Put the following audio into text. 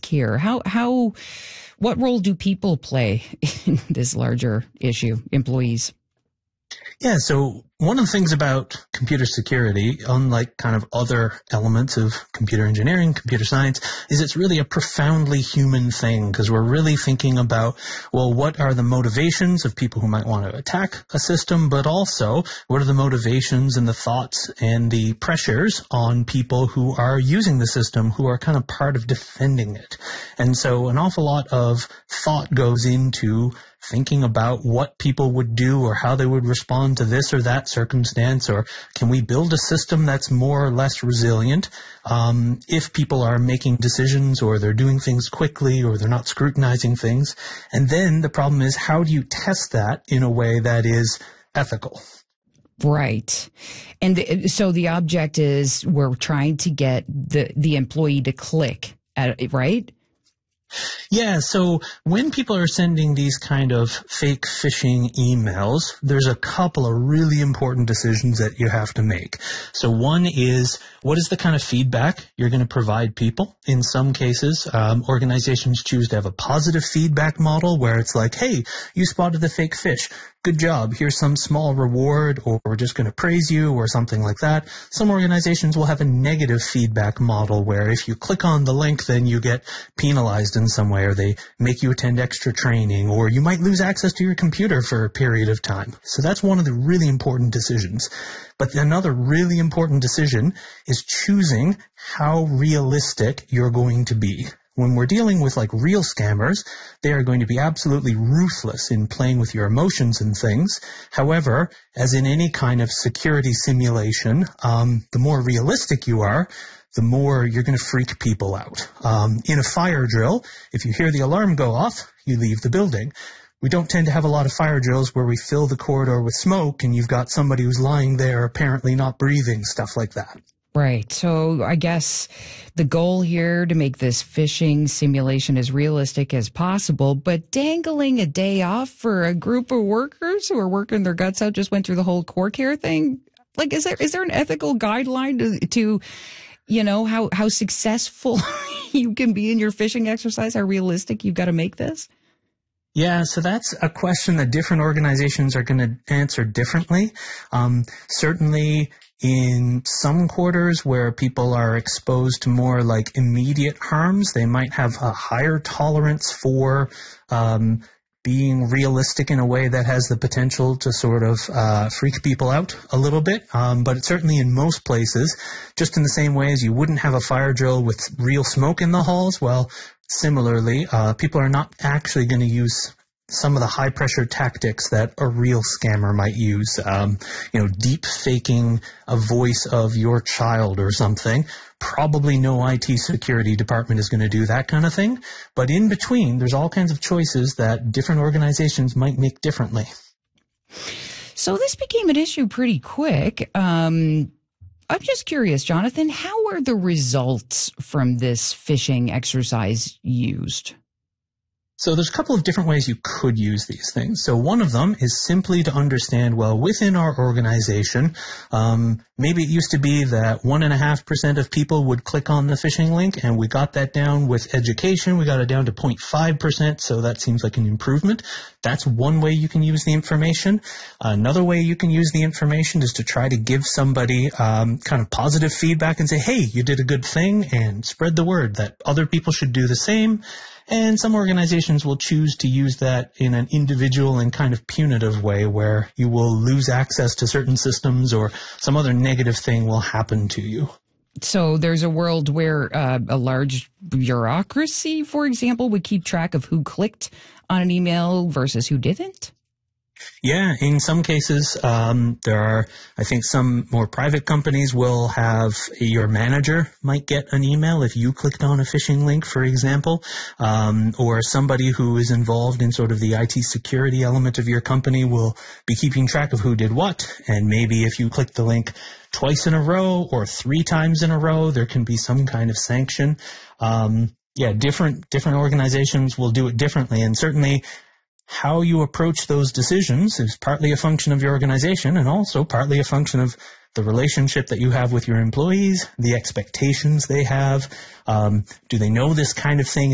here? What role do people play in this larger issue, employees? Yeah, so one of the things about computer security, unlike kind of other elements of computer engineering, computer science, is it's really a profoundly human thing because we're really thinking about, well, what are the motivations of people who might want to attack a system, but also what are the motivations and the thoughts and the pressures on people who are using the system, who are kind of part of defending it. And so an awful lot of thought goes into thinking about what people would do or how they would respond to this or that circumstance, or can we build a system that's more or less resilient if people are making decisions or they're doing things quickly or they're not scrutinizing things. And then the problem is, how do you test that in a way that is ethical? Right. And so the object is we're trying to get the employee to click at it, right? Yeah, so when people are sending these kind of fake phishing emails, there's a couple of really important decisions that you have to make. So one is, what is the kind of feedback you're going to provide people? In some cases, organizations choose to have a positive feedback model where it's like, hey, you spotted the fake fish. Good job. Here's some small reward, or we're just going to praise you, or something like that. Some organizations will have a negative feedback model where if you click on the link, then you get penalized in some way, or they make you attend extra training, or you might lose access to your computer for a period of time. So that's one of the really important decisions. But another really important decision is choosing how realistic you're going to be. When we're dealing with like real scammers, they are going to be absolutely ruthless in playing with your emotions and things. However, as in any kind of security simulation, the more realistic you are, the more you're going to freak people out. In a fire drill, if you hear the alarm go off, you leave the building. We don't tend to have a lot of fire drills where we fill the corridor with smoke and you've got somebody who's lying there apparently not breathing, stuff like that. Right. So I guess the goal here to make this phishing simulation as realistic as possible, but dangling a day off for a group of workers who are working their guts out, just went through the whole core care thing. Like, is there an ethical guideline to you know, how successful you can be in your phishing exercise? How realistic you've got to make this? Yeah, so that's a question that different organizations are going to answer differently. Certainly in some quarters where people are exposed to more like immediate harms, they might have a higher tolerance for being realistic in a way that has the potential to sort of freak people out a little bit. But certainly in most places, just in the same way as you wouldn't have a fire drill with real smoke in the halls, well, similarly, people are not actually going to use some of the high-pressure tactics that a real scammer might use. Deep faking a voice of your child or something. Probably no IT security department is going to do that kind of thing. But in between, there's all kinds of choices that different organizations might make differently. So this became an issue pretty quick. I'm just curious, Jonathan, how are the results from this phishing exercise used? So there's a couple of different ways you could use these things. So one of them is simply to understand, well, within our organization, maybe it used to be that 1.5% of people would click on the phishing link, and we got that down with education. We got it down to 0.5%, so that seems like an improvement. That's one way you can use the information. Another way you can use the information is to try to give somebody kind of positive feedback and say, hey, you did a good thing, and spread the word that other people should do the same. And some organizations will choose to use that in an individual and kind of punitive way where you will lose access to certain systems or some other negative thing will happen to you. So there's a world where a large bureaucracy, for example, would keep track of who clicked on an email versus who didn't? Yeah, in some cases, there are, I think some more private companies will have your manager might get an email if you clicked on a phishing link, for example, or somebody who is involved in sort of the IT security element of your company will be keeping track of who did what. And maybe if you click the link twice in a row or 3 times in a row, there can be some kind of sanction. Different organizations will do it differently, and certainly how you approach those decisions is partly a function of your organization and also partly a function of the relationship that you have with your employees, the expectations they have. Do they know this kind of thing